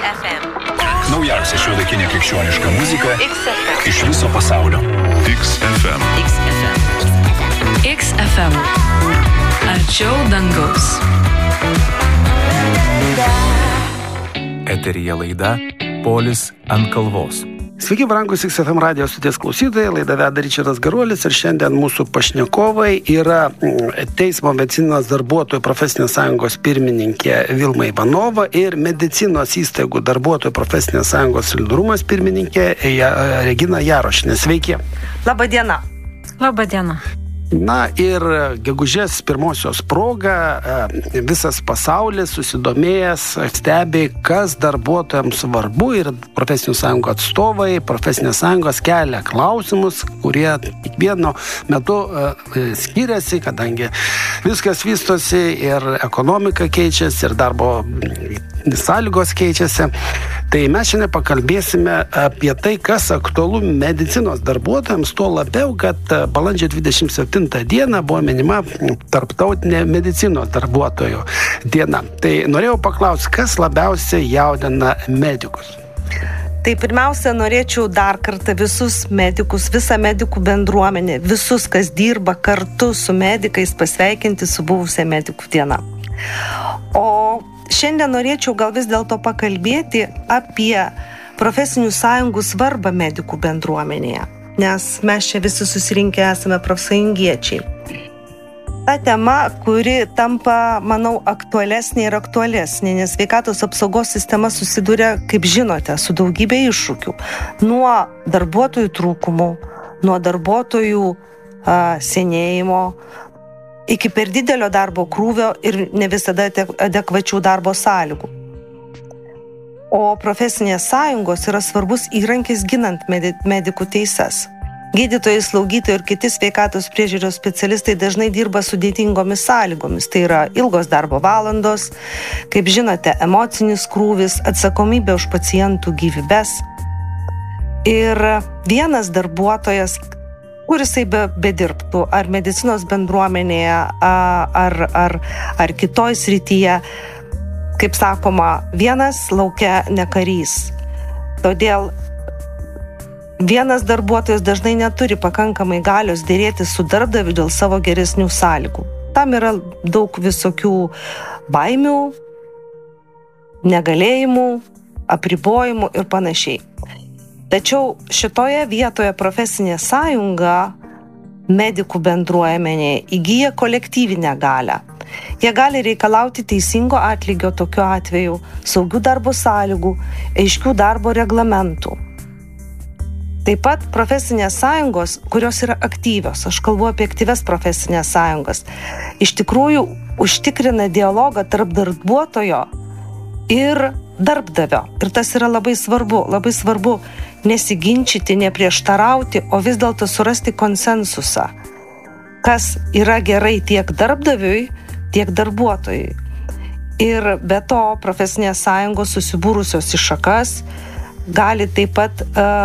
Naujausia šiuolaikinė krikščioniška muzika iš viso pasaulio. XFM. XFM. Arčiau dangaus. Eteryje laida Polis ant kalvos. Sveiki, brangūs XFM radio stoties klausytojai, laidą veda Ričardas Garuolis ir šiandien mūsų pašnekovai yra Teismo medicinos darbuotojų profesinės sąjungos pirmininkė Vilma Ivanova ir medicinos įstaigų darbuotojų profesinės sąjungos solidarumas pirmininkė Regina Jarošinė. Sveiki. Labą dieną. Labą dieną. Na ir gegužės pirmosios proga visas pasaulis susidomėjęs stebi, kas darbuotojams svarbu ir profesinių sąjungų atstovai, profesinės sąjungos kelia klausimus, kurie kiekvienu metu skiriasi, kadangi viskas vystosi ir ekonomika keičiasi ir darbo sąlygos keičiasi. Tai mes šiandien pakalbėsime apie tai, kas aktualu medicinos darbuotojams, tuo labiau, kad balandžio 27 dieną buvo minima tarptautinė medicinos darbuotojų diena. Tai norėjau paklausti, kas labiausiai jaudina medikus? Tai pirmiausia, norėčiau dar kartą visus medikus, visą medikų bendruomenę, visus, kas dirba kartu su medikais, pasveikinti su buvusia medikų diena. O šiandien norėčiau gal vis dėlto pakalbėti apie profesinių sąjungų svarbą medikų bendruomenėje, nes mes čia visi susirinkę esame profsąjungiečiai. Ta tema, kuri tampa, manau, aktualesnė ir aktualesnė, nes sveikatos apsaugos sistema susiduria, kaip žinote, su daugybė iššūkių. Nuo darbuotojų trūkumų, nuo darbuotojų senėjimo, iki per didelio darbo krūvio ir ne visada adekvačių darbo sąlygų. O profesinės sąjungos yra svarbus įrankis ginant medikų teises. Gydytojai, slaugytojai ir kiti sveikatos priežiūros specialistai dažnai dirba sudėtingomis sąlygomis. Tai yra ilgos darbo valandos, kaip žinote, emocinis krūvis, atsakomybė už pacientų gyvybes. Ir vienas darbuotojas, kur jisai bedirbtų, ar medicinos bendruomenėje, ar kitoj srityje, kaip sakoma, vienas lauke ne karys. Todėl vienas darbuotojas dažnai neturi pakankamai galios dėrėtis su darbdaviu dėl savo geresnių sąlygų. Tam yra daug visokių baimių, negalėjimų, apribojimų ir panašiai. Tačiau šitoje vietoje profesinė sąjunga medikų bendruomenėje įgyja kolektyvinę galią. Jie gali reikalauti teisingo atlygio tokiu atveju, saugių darbo sąlygų, aiškių darbo reglamentų. Taip pat profesinės sąjungos, kurios yra aktyvios, aš kalbu apie aktyvias profesinės sąjungas, iš tikrųjų užtikrina dialogą tarp darbuotojo ir darbdavio. Ir tas yra labai svarbu nesiginčyti, neprieštarauti, o vis dėlto surasti konsensusą, kas yra gerai tiek darbdaviui, tiek darbuotojui. Ir be to profesinės sąjungos susibūrusios į šakas gali taip pat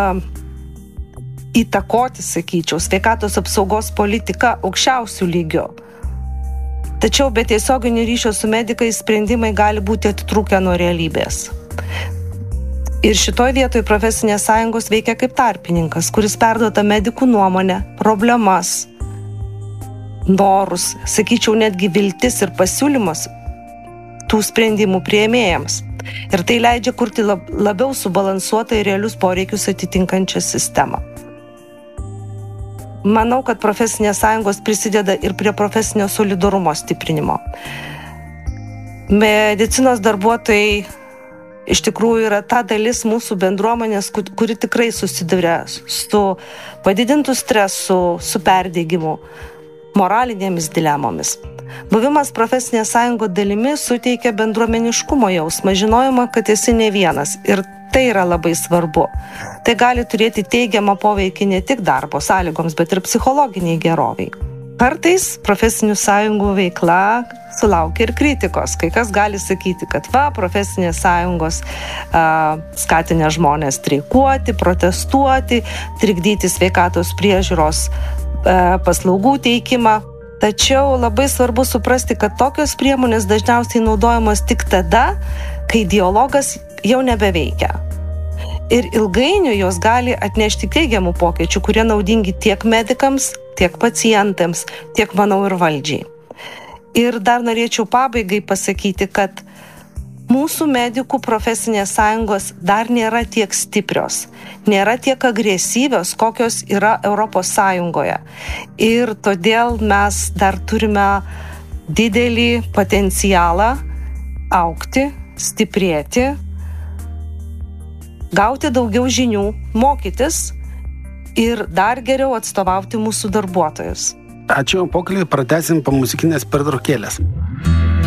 įtakoti, sakyčiau, sveikatos apsaugos politiką aukščiausių lygių. Tačiau be tiesioginio ryšio su medikais sprendimai gali būti atitrūkę nuo realybės. Ir šitoj vietoj profesinės sąjungos veikia kaip tarpininkas, kuris perduoda medikų nuomonę, problemas, norus, sakyčiau, netgi viltis ir pasiūlymus tų sprendimų priėmėjams. Ir tai leidžia kurti labiau subalansuotą ir realius poreikius atitinkančią sistemą. Manau, kad profesinės sąjungos prisideda ir prie profesinio solidarumo stiprinimo. Medicinos darbuotojai iš tikrųjų yra ta dalis mūsų bendruomenės, kuri tikrai susiduria su padidintu stresu, su perdegimu, moralinėmis dilemomis. Buvimas profesinės sąjungos dalimi suteikia bendruomeniškumo jausmą, žinojimą, kad esi ne vienas. Ir tai yra labai svarbu. Tai gali turėti teigiamą poveikį ne tik darbo sąlygoms, bet ir psichologiniai geroviai. Kartais profesinių sąjungų veikla sulaukia ir kritikos. Kai kas gali sakyti, kad profesinės sąjungos skatina žmonės streikuoti, protestuoti, trikdyti sveikatos priežiūros paslaugų teikimą. Tačiau labai svarbu suprasti, kad tokios priemonės dažniausiai naudojamos tik tada, kai dialogas jau nebeveikia. Ir ilgainiui jos gali atnešti teigiamų pokyčių, kurie naudingi tiek medikams, tiek pacientams, tiek, manau, ir valdžiai. Ir dar norėčiau pabaigai pasakyti, kad mūsų medikų profesinės sąjungos dar nėra tiek stiprios, nėra tiek agresyvios, kokios yra Europos Sąjungoje. Ir todėl mes dar turime didelį potencialą augti, stiprėti, gauti daugiau žinių, mokytis ir dar geriau atstovauti mūsų darbuotojus. Ačiū, pokalbį pratęsim po muzikinės pertraukėlės.